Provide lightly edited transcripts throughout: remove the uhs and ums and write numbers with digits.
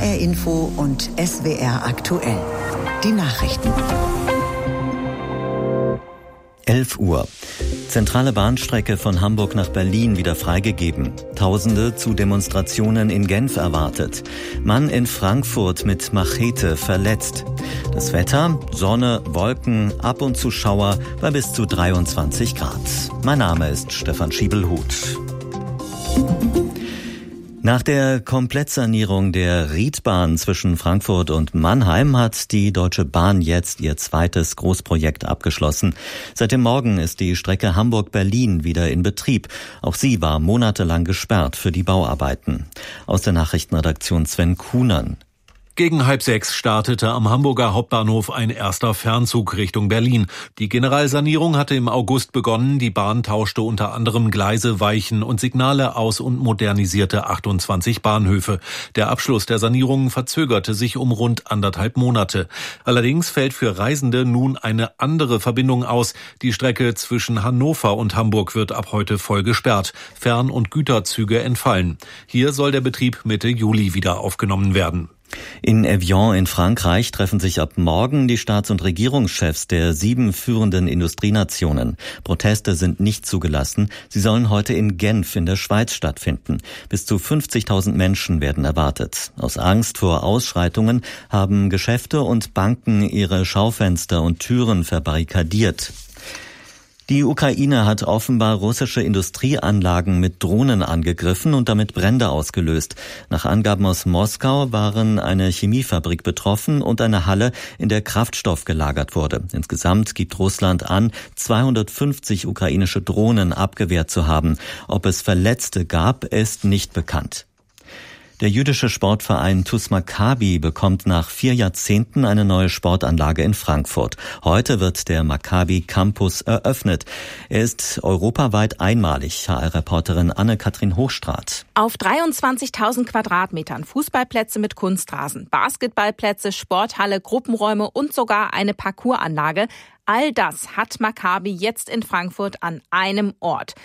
HR Info und SWR aktuell. Die Nachrichten. 11 Uhr. Zentrale Bahnstrecke von Hamburg nach Berlin wieder freigegeben. Tausende zu Demonstrationen in Genf erwartet. Mann in Frankfurt mit Machete verletzt. Das Wetter, Sonne, Wolken, ab und zu Schauer bei bis zu 23 Grad. Mein Name ist Stefan Schiebelhuth. Nach der Komplettsanierung der Riedbahn zwischen Frankfurt und Mannheim hat die Deutsche Bahn jetzt ihr zweites Großprojekt abgeschlossen. Seit dem Morgen ist die Strecke Hamburg-Berlin wieder in Betrieb. Auch sie war monatelang gesperrt für die Bauarbeiten. Aus der Nachrichtenredaktion Sven Kuhnern. Gegen 5:30 startete am Hamburger Hauptbahnhof ein erster Fernzug Richtung Berlin. Die Generalsanierung hatte im August begonnen. Die Bahn tauschte unter anderem Gleise, Weichen und Signale aus und modernisierte 28 Bahnhöfe. Der Abschluss der Sanierung verzögerte sich um rund 1,5 Monate. Allerdings fällt für Reisende nun eine andere Verbindung aus. Die Strecke zwischen Hannover und Hamburg wird ab heute voll gesperrt. Fern- und Güterzüge entfallen. Hier soll der Betrieb Mitte Juli wieder aufgenommen werden. In Evian in Frankreich treffen sich ab morgen die Staats- und Regierungschefs der 7 führenden Industrienationen. Proteste sind nicht zugelassen. Sie sollen heute in Genf in der Schweiz stattfinden. Bis zu 50.000 Menschen werden erwartet. Aus Angst vor Ausschreitungen haben Geschäfte und Banken ihre Schaufenster und Türen verbarrikadiert. Die Ukraine hat offenbar russische Industrieanlagen mit Drohnen angegriffen und damit Brände ausgelöst. Nach Angaben aus Moskau waren eine Chemiefabrik betroffen und eine Halle, in der Kraftstoff gelagert wurde. Insgesamt gibt Russland an, 250 ukrainische Drohnen abgewehrt zu haben. Ob es Verletzte gab, ist nicht bekannt. Der jüdische Sportverein TuS Maccabi bekommt nach 4 Jahrzehnten eine neue Sportanlage in Frankfurt. Heute wird der Maccabi Campus eröffnet. Er ist europaweit einmalig, HR-Reporterin Anne-Kathrin Hochstraat. Auf 23.000 Quadratmetern Fußballplätze mit Kunstrasen, Basketballplätze, Sporthalle, Gruppenräume und sogar eine Parcoursanlage. All das hat Maccabi jetzt in Frankfurt an einem Ort.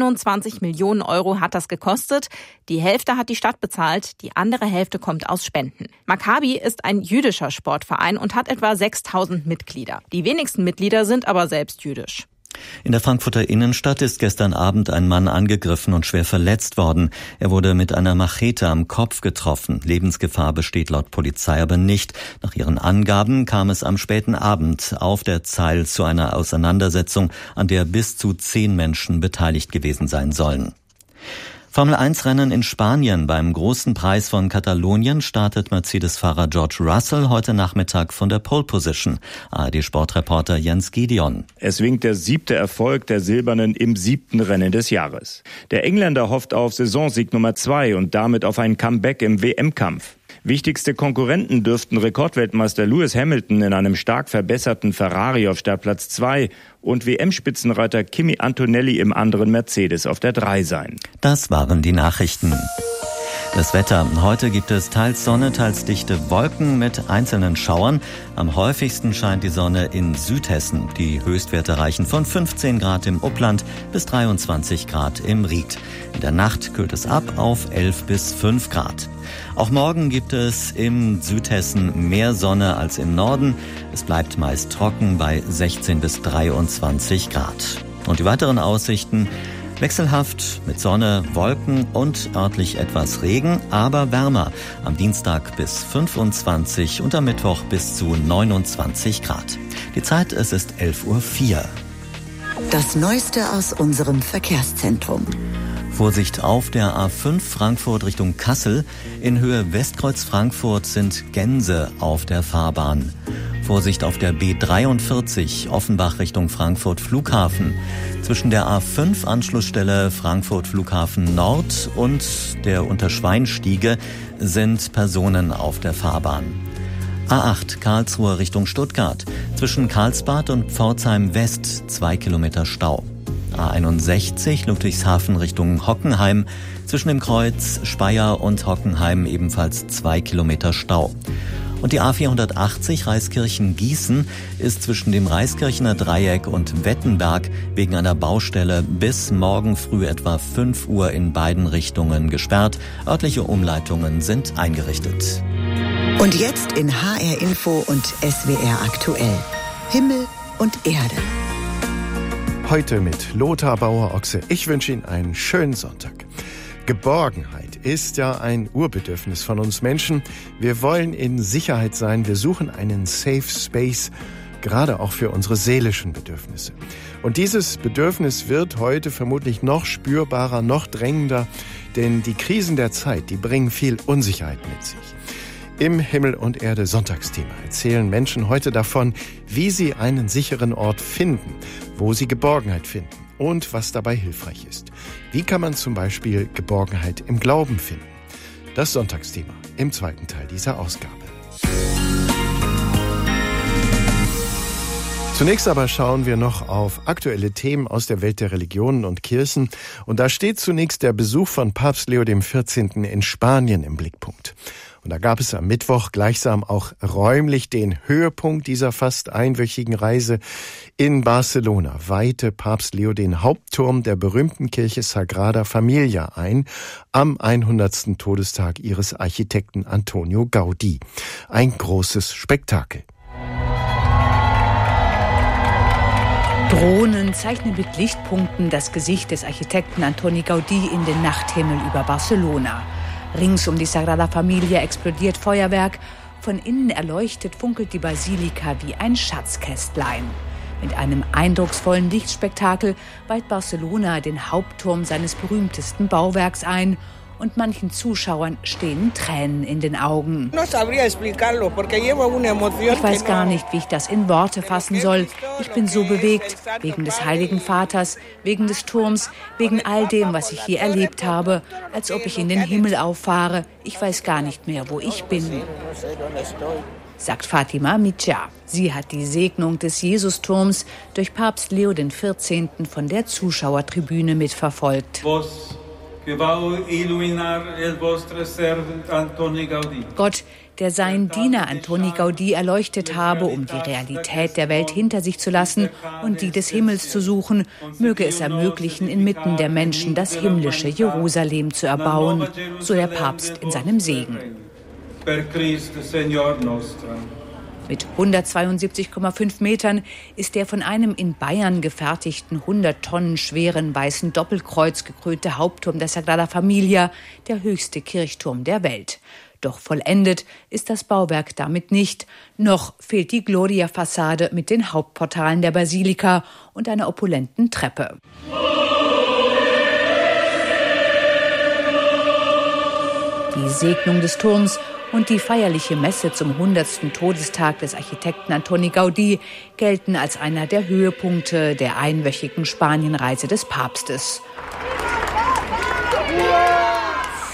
21 Millionen Euro hat das gekostet. Die Hälfte hat die Stadt bezahlt, die andere Hälfte kommt aus Spenden. Maccabi ist ein jüdischer Sportverein und hat etwa 6.000 Mitglieder. Die wenigsten Mitglieder sind aber selbst jüdisch. In der Frankfurter Innenstadt ist gestern Abend ein Mann angegriffen und schwer verletzt worden. Er wurde mit einer Machete am Kopf getroffen. Lebensgefahr besteht laut Polizei aber nicht. Nach ihren Angaben kam es am späten Abend auf der Zeil zu einer Auseinandersetzung, an der bis zu 10 Menschen beteiligt gewesen sein sollen. Formel-1-Rennen in Spanien. Beim großen Preis von Katalonien startet Mercedes-Fahrer George Russell heute Nachmittag von der Pole Position. ARD-Sportreporter Jens Gideon. Es winkt der 7. Erfolg der Silbernen im 7. Rennen des Jahres. Der Engländer hofft auf Saisonsieg Nummer 2 und damit auf ein Comeback im WM-Kampf. Wichtigste Konkurrenten dürften Rekordweltmeister Lewis Hamilton in einem stark verbesserten Ferrari auf Startplatz 2 und WM-Spitzenreiter Kimi Antonelli im anderen Mercedes auf der 3 sein. Das waren die Nachrichten. Das Wetter. Heute gibt es teils Sonne, teils dichte Wolken mit einzelnen Schauern. Am häufigsten scheint die Sonne in Südhessen. Die Höchstwerte reichen von 15 Grad im Upland bis 23 Grad im Ried. In der Nacht kühlt es ab auf 11 bis 5 Grad. Auch morgen gibt es im Südhessen mehr Sonne als im Norden. Es bleibt meist trocken bei 16 bis 23 Grad. Und die weiteren Aussichten: wechselhaft mit Sonne, Wolken und örtlich etwas Regen, aber wärmer. Am Dienstag bis 25 und am Mittwoch bis zu 29 Grad. Die Zeit, es ist 11:04 Uhr. Das Neueste aus unserem Verkehrszentrum. Vorsicht auf der A5 Frankfurt Richtung Kassel. In Höhe Westkreuz Frankfurt sind Gänse auf der Fahrbahn. Vorsicht auf der B43 Offenbach Richtung Frankfurt Flughafen. Zwischen der A5 Anschlussstelle Frankfurt Flughafen Nord und der Unterschweinstiege sind Personen auf der Fahrbahn. A8 Karlsruhe Richtung Stuttgart. Zwischen Karlsbad und Pforzheim West 2 Kilometer Stau. A61 Ludwigshafen Richtung Hockenheim. Zwischen dem Kreuz Speyer und Hockenheim ebenfalls 2 Kilometer Stau. Und die A480 Reiskirchen-Gießen ist zwischen dem Reiskirchener Dreieck und Wettenberg wegen einer Baustelle bis morgen früh etwa 5 Uhr in beiden Richtungen gesperrt. Örtliche Umleitungen sind eingerichtet. Und jetzt in HR Info und SWR aktuell. Himmel und Erde. Heute mit Lothar Bauer-Ochse. Ich wünsche Ihnen einen schönen Sonntag. Geborgenheit ist ja ein Urbedürfnis von uns Menschen. Wir wollen in Sicherheit sein. Wir suchen einen Safe Space, gerade auch für unsere seelischen Bedürfnisse. Und dieses Bedürfnis wird heute vermutlich noch spürbarer, noch drängender, denn die Krisen der Zeit, die bringen viel Unsicherheit mit sich. Im Himmel und Erde Sonntagsthema erzählen Menschen heute davon, wie sie einen sicheren Ort finden, wo sie Geborgenheit finden und was dabei hilfreich ist. Wie kann man zum Beispiel Geborgenheit im Glauben finden? Das Sonntagsthema im zweiten Teil dieser Ausgabe. Zunächst aber schauen wir noch auf aktuelle Themen aus der Welt der Religionen und Kirchen. Und da steht zunächst der Besuch von Papst Leo XIV. In Spanien im Blickpunkt. Und da gab es am Mittwoch gleichsam auch räumlich den Höhepunkt dieser fast einwöchigen Reise. In Barcelona weihte Papst Leo den Hauptturm der berühmten Kirche Sagrada Familia ein, am 100. Todestag ihres Architekten Antonio Gaudí. Ein großes Spektakel. Drohnen zeichnen mit Lichtpunkten das Gesicht des Architekten Antoni Gaudí in den Nachthimmel über Barcelona. Rings um die Sagrada Familia explodiert Feuerwerk. Von innen erleuchtet funkelt die Basilika wie ein Schatzkästlein. Mit einem eindrucksvollen Lichtspektakel weiht Barcelona den Hauptturm seines berühmtesten Bauwerks ein. Und manchen Zuschauern stehen Tränen in den Augen. Ich weiß gar nicht, wie ich das in Worte fassen soll. Ich bin so bewegt, wegen des Heiligen Vaters, wegen des Turms, wegen all dem, was ich hier erlebt habe, als ob ich in den Himmel auffahre. Ich weiß gar nicht mehr, wo ich bin, sagt Fatima Mitja. Sie hat die Segnung des Jesusturms durch Papst Leo XIV. Von der Zuschauertribüne mitverfolgt. Gott, der seinen Diener Antoni Gaudí erleuchtet habe, um die Realität der Welt hinter sich zu lassen und die des Himmels zu suchen, möge es ermöglichen, inmitten der Menschen das himmlische Jerusalem zu erbauen, so der Papst in seinem Segen. Mit 172,5 Metern ist der von einem in Bayern gefertigten 100 Tonnen schweren weißen Doppelkreuz gekrönte Hauptturm der Sagrada Familia der höchste Kirchturm der Welt. Doch vollendet ist das Bauwerk damit nicht. Noch fehlt die Gloria-Fassade mit den Hauptportalen der Basilika und einer opulenten Treppe. Die Segnung des Turms und die feierliche Messe zum 100. Todestag des Architekten Antoni Gaudí gelten als einer der Höhepunkte der einwöchigen Spanienreise des Papstes.